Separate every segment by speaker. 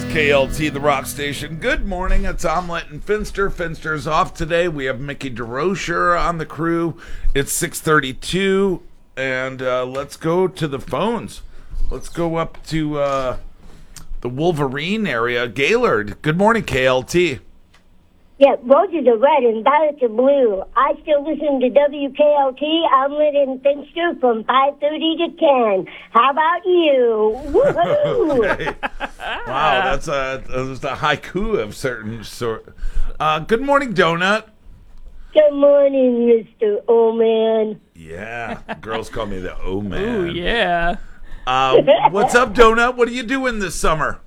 Speaker 1: KLT, the rock station. Good morning. It's Omelette and Finster. Finster's off today. We have Mickey DeRocher on the crew. It's 6:32, and let's go to the phones. Let's go up to the Wolverine area. Gaylord. Good morning, KLT.
Speaker 2: Yeah, roses are red and violets are blue. I still listen to WKLT, Omelette and Finster from 5:30 to 10. How about you? Woohoo!
Speaker 1: Okay. Wow, that's a haiku of certain sort. Good morning, Donut.
Speaker 2: Good morning, Mr. O-Man.
Speaker 1: Yeah, girls call me the O-Man.
Speaker 3: Oh, yeah.
Speaker 1: What's up, Donut? What are you doing this summer?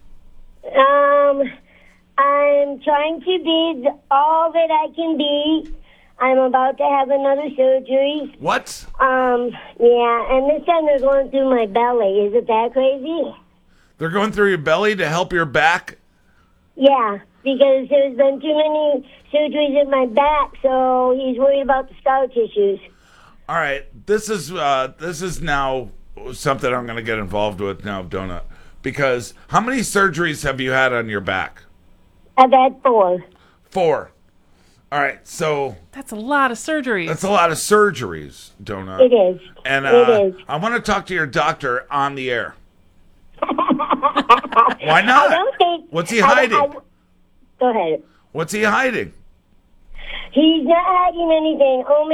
Speaker 2: I'm trying to be all that I can be. I'm about to have another surgery.
Speaker 1: What?
Speaker 2: Yeah, and this time they're going through my belly. Is it that crazy?
Speaker 1: They're going through your belly to help your back?
Speaker 2: Yeah, because there's been too many surgeries in my back, so he's worried about the scar tissues.
Speaker 1: All right, this is now something I'm going to get involved with now, Donut. Because how many surgeries have you had on your back?
Speaker 2: I've had 4.
Speaker 1: 4. All right, so
Speaker 3: That's a lot of surgeries.
Speaker 1: that's a lot of surgeries, Donut.
Speaker 2: It is.
Speaker 1: And
Speaker 2: It is.
Speaker 1: I want to talk to your doctor on the air. Why not?
Speaker 2: I don't think...
Speaker 1: What's he hiding?
Speaker 2: Go ahead.
Speaker 1: What's he hiding?
Speaker 2: He's not hiding anything. Oh,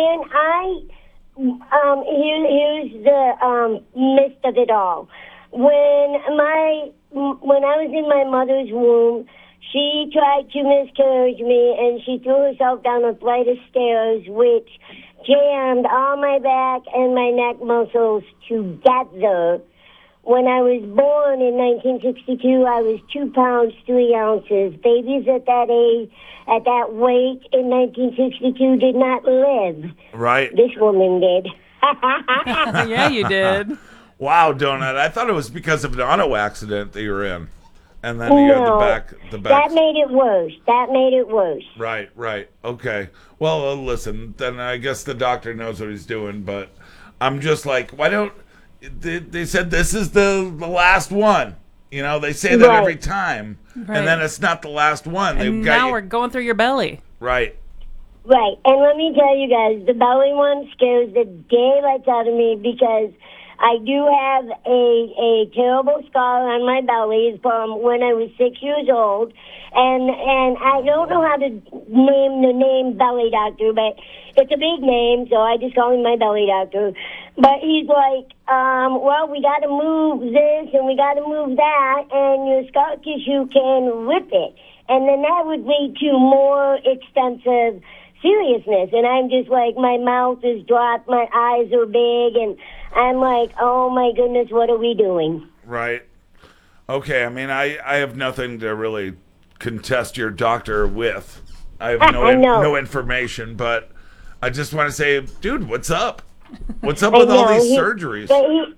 Speaker 2: man, here's the mist of it all. When I was in my mother's womb, she tried to miscarriage me, and she threw herself down a flight of stairs, which jammed all my back and my neck muscles together. When I was born in 1962, I was 2 pounds, 3 ounces. Babies at that age, at that weight in 1962 did not live.
Speaker 1: Right.
Speaker 2: This woman did.
Speaker 3: Yeah, you did.
Speaker 1: Wow, Donut. I thought it was because of an auto accident that you were in. And then you had the back.
Speaker 2: That made it worse. That made it worse.
Speaker 1: Right. Okay. Well, listen, then I guess the doctor knows what he's doing, but I'm just like, why don't... They said this is the last one. You know, they say that every time,
Speaker 3: Right.
Speaker 1: and then it's not the last one.
Speaker 3: And now we're going through your belly.
Speaker 1: Right.
Speaker 2: Right. And let me tell you guys, the belly one scares the daylights out of me because I do have a terrible scar on my belly from when I was 6 years old. And I don't know how to name the name belly doctor, but it's a big name, so I just call him my belly doctor. But he's like, well, we got to move this and we got to move that, and your scar tissue can rip it. And then that would lead to more extensive seriousness. And I'm just like, my mouth is dropped, my eyes are big, and I'm like, oh my goodness, what are we doing?
Speaker 1: Right. Okay, I mean, I have nothing to really contest your doctor with. I have no information, but I just want to say, dude, what's up? What's up with all these surgeries?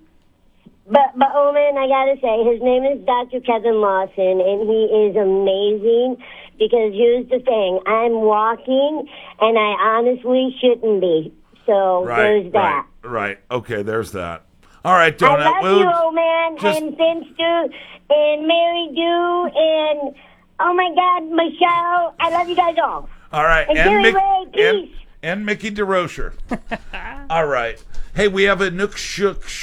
Speaker 2: But oh man, I gotta say, his name is Dr. Kevin Lawson, and he is amazing. Because here's the thing, I'm walking, and I honestly shouldn't be. So there's that.
Speaker 1: Right. Okay, there's that. All right, Donut.
Speaker 2: I love you, old man, and Finster, and Mary Do, and oh my God, Michelle. I love you guys all.
Speaker 1: All right,
Speaker 2: and Ray, peace.
Speaker 1: And Mickey DeRocher. All right. Hey, we have a Nook Shook